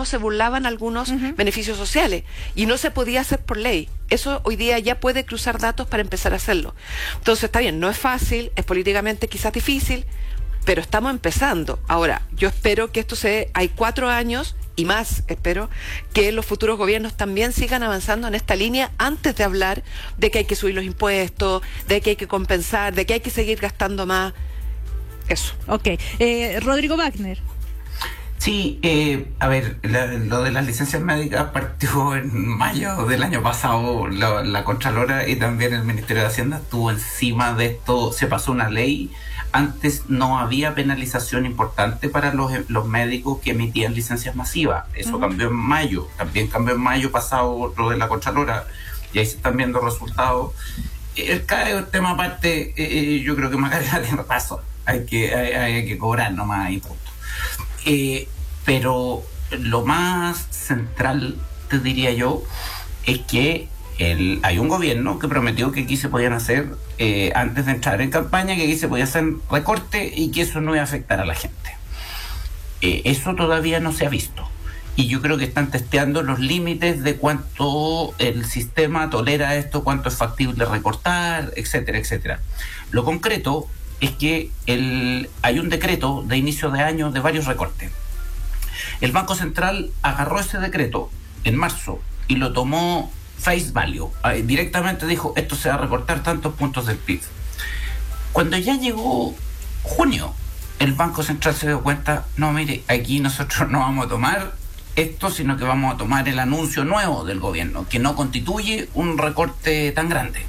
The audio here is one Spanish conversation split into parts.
cómo se burlaban algunos beneficios sociales, y no se podía hacer por ley. Eso hoy día ya puede cruzar datos para empezar a hacerlo. Entonces está bien, no es fácil, es políticamente quizás difícil, pero estamos empezando. Ahora, yo espero que hay 4 años y más, espero que los futuros gobiernos también sigan avanzando en esta línea antes de hablar de que hay que subir los impuestos, de que hay que compensar, de que hay que seguir gastando más. Eso. Ok. Rodrigo Wagner. Sí, a ver, lo de las licencias médicas partió en mayo del año pasado. La Contralora y también el Ministerio de Hacienda estuvo encima de esto. Se pasó una ley. Antes no había penalización importante para los médicos que emitían licencias masivas. Eso cambió en mayo. También cambió en mayo pasado lo de la Contralora. Y ahí se están viendo resultados. Cada tema aparte, yo creo que Macarena tiene razón. Hay que cobrar nomás y punto. Pero lo más central, te diría yo, es que hay un gobierno que prometió que aquí se podían hacer, antes de entrar en campaña, que aquí se podía hacer recorte y que eso no iba a afectar a la gente. Eso todavía no se ha visto. Y yo creo que están testeando los límites de cuánto el sistema tolera esto, cuánto es factible recortar, etcétera, etcétera. Lo concreto es que hay un decreto de inicio de año de varios recortes. El Banco Central agarró ese decreto en marzo y lo tomó face value. Directamente dijo, esto se va a recortar tantos puntos del PIB. Cuando ya llegó junio, el Banco Central se dio cuenta, no, mire, aquí nosotros no vamos a tomar esto, sino que vamos a tomar el anuncio nuevo del gobierno, que no constituye un recorte tan grande,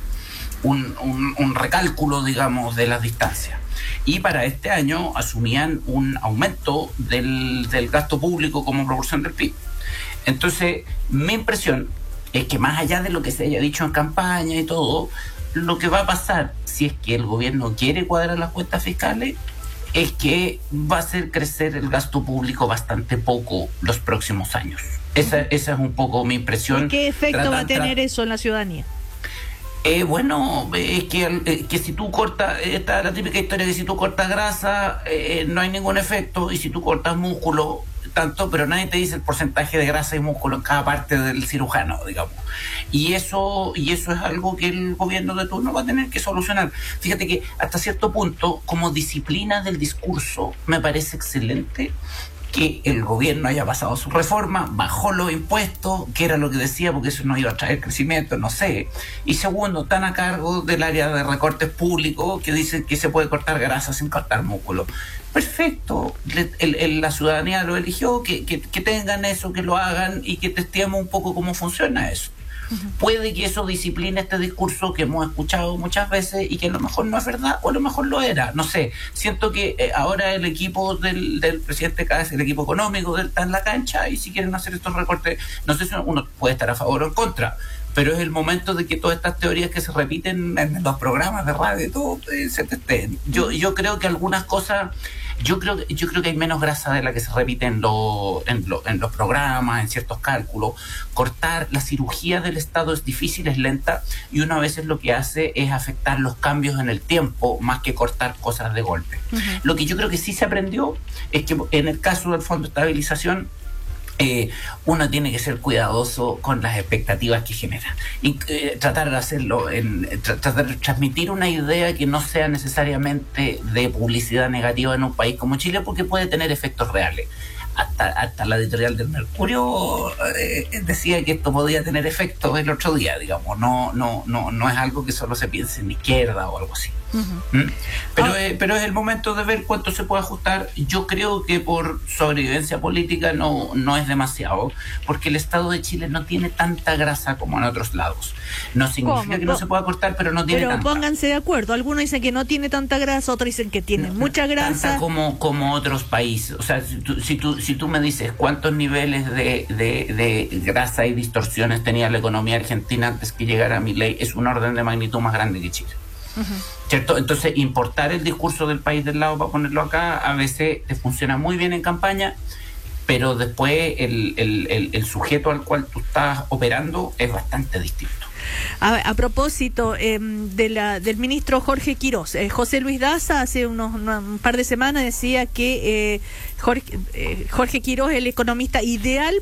un recálculo, digamos, de las distancias. Y para este año asumían un aumento del gasto público como proporción del PIB. Entonces, mi impresión es que más allá de lo que se haya dicho en campaña y todo, lo que va a pasar, si es que el gobierno quiere cuadrar las cuentas fiscales, es que va a hacer crecer el gasto público bastante poco los próximos años. Esa es un poco mi impresión. ¿Y qué efecto va a tener eso en la ciudadanía? Bueno, es que si tú cortas, está la típica historia de que si tú cortas grasa, no hay ningún efecto, y si tú cortas músculo, tanto, pero nadie te dice el porcentaje de grasa y músculo en cada parte del cirujano, digamos. Y eso es algo que el gobierno de turno va a tener que solucionar. Fíjate que hasta cierto punto, como disciplina del discurso, me parece excelente que el gobierno haya pasado su reforma, bajó los impuestos, que era lo que decía, porque eso no iba a traer crecimiento, no sé. Y segundo, están a cargo del área de recortes públicos, que dicen que se puede cortar grasa sin cortar músculo. Perfecto, la ciudadanía lo eligió, que tengan eso, que lo hagan y que testeemos un poco cómo funciona eso. Puede que eso discipline este discurso que hemos escuchado muchas veces y que a lo mejor no es verdad o a lo mejor lo era, no sé. Siento que ahora el equipo del presidente Cáceres, el equipo económico, está en la cancha, y si quieren hacer estos recortes, no sé si uno puede estar a favor o en contra, pero es el momento de que todas estas teorías que se repiten en los programas de radio y todo se testeen. Yo creo que algunas cosas, yo creo que hay menos grasa de la que se repite en los programas, en ciertos cálculos. Cortar la cirugía del Estado es difícil, es lenta, y una vez lo que hace es afectar los cambios en el tiempo más que cortar cosas de golpe. Lo que yo creo que sí se aprendió es que en el caso del Fondo de Estabilización, uno tiene que ser cuidadoso con las expectativas que genera y tratar de hacerlo, tratar de transmitir una idea que no sea necesariamente de publicidad negativa en un país como Chile, porque puede tener efectos reales. Hasta la editorial del Mercurio decía que esto podía tener efectos el otro día, digamos. No es algo que solo se piense en izquierda o algo así. Pero es el momento de ver cuánto se puede ajustar. Yo creo que por sobrevivencia política no es demasiado, porque el Estado de Chile no tiene tanta grasa como en otros lados. No significa que no se pueda cortar, pero no tiene tanta. Pero pónganse de acuerdo. Algunos dicen que no tiene tanta grasa, otros dicen que tiene mucha grasa. Tanta como otros países. O sea, si tú me dices cuántos niveles de grasa y distorsiones tenía la economía argentina antes que llegara Milei, es un orden de magnitud más grande que Chile. ¿Cierto? Entonces, importar el discurso del país del lado para ponerlo acá a veces te funciona muy bien en campaña, pero después el sujeto al cual tú estás operando es bastante distinto. A propósito del ministro Jorge Quirós, José Luis Daza hace un par de semanas decía que Jorge Quirós es el economista ideal